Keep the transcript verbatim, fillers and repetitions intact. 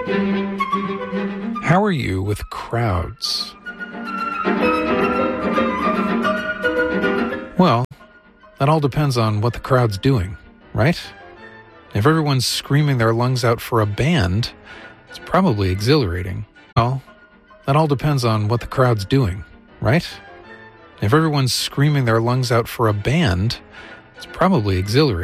How are you with crowds? Well, that all depends on what the crowd's doing, right? If everyone's screaming their lungs out for a band, it's probably exhilarating. Well, that all depends on what the crowd's doing, right? If everyone's screaming their lungs out for a band, it's probably exhilarating.